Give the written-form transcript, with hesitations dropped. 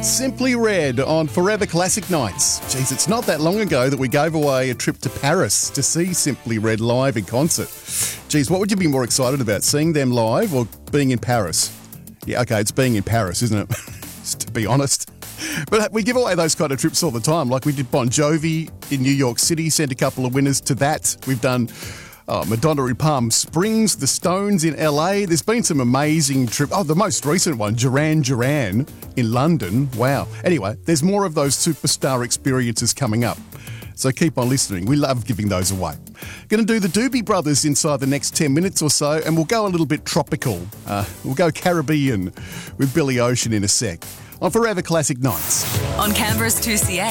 Simply Red on Forever Classic Nights. Geez, it's not that long ago that we gave away a trip to Paris to see Simply Red live in concert. Geez, what would you be more excited about, seeing them live or being in Paris? Yeah, okay, it's being in Paris, isn't it? To be honest. But we give away those kind of trips all the time. Like we did Bon Jovi in New York City, sent a couple of winners to that. We've done Madonna in Palm Springs, the Stones in LA. There's been some amazing trips. Oh, the most recent one, Duran Duran in London. Wow. Anyway, there's more of those superstar experiences coming up. So keep on listening. We love giving those away. Going to do the Doobie Brothers inside the next 10 minutes or so, and we'll go a little bit tropical. We'll go Caribbean with Billy Ocean in a sec on Forever Classic Nights. On Canberra's 2CA.